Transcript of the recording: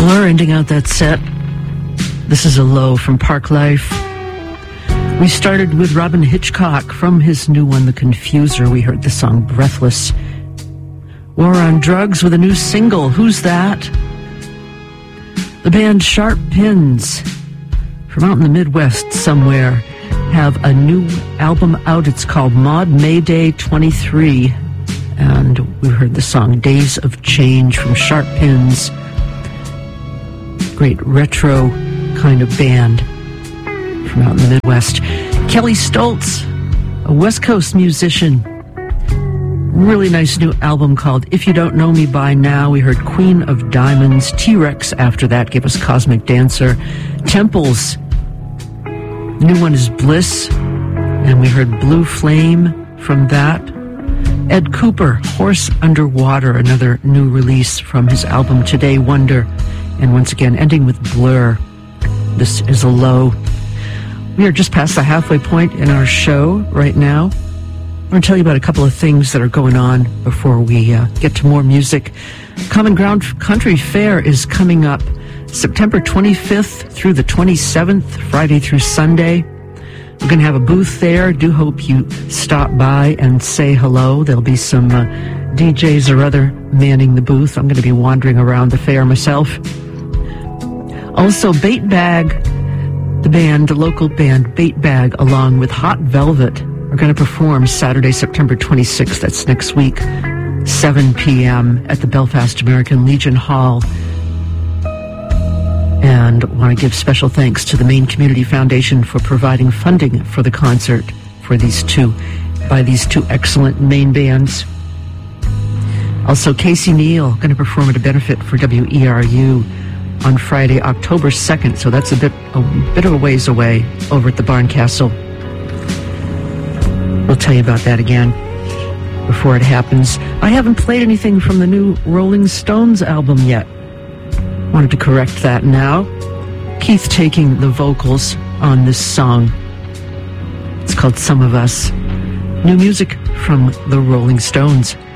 Blur ending out that set. This is a low from Park Life. We started with Robin Hitchcock from his new one, The Confuser. We heard the song Breathless. War on Drugs with a new single, Who's That? The band Sharp Pins from out in the Midwest somewhere have a new album out. It's called Maud Mayday 23. And we heard the song Days of Change from Sharp Pins. Great retro kind of band from out in the Midwest. Kelly Stoltz, a West Coast musician. Really nice new album called If You Don't Know Me By Now. We heard Queen of Diamonds. T-Rex after that gave us Cosmic Dancer. Temples. New one is Bliss. And we heard Blue Flame from that. Ed Cooper, Horse Underwater, another new release from his album Today Wonder. And once again, ending with Blur. This is a low. We are just past the halfway point in our show right now. I'm going to tell you about a couple of things that are going on before we get to more music. Common Ground Country Fair is coming up September 25th through the 27th, Friday through Sunday. We're going to have a booth there. Do hope you stop by and say hello. There'll be some DJs or other manning the booth. I'm going to be wandering around the fair myself. Also, Bait Bag, the local band Bait Bag, along with Hot Velvet, are going to perform Saturday, September 26th. That's next week, 7 p.m. at the Belfast American Legion Hall. And want to give special thanks to the Maine Community Foundation for providing funding for the concert for these two excellent Maine bands. Also, Casey Neal going to perform at a benefit for WERU on Friday, October 2nd. So that's a bit of a ways away over at the Barncastle. We'll tell you about that again before it happens. I haven't played anything from the new Rolling Stones album yet. Wanted to correct that now. Keith taking the vocals on this song. It's called Some of Us. New music from the Rolling Stones.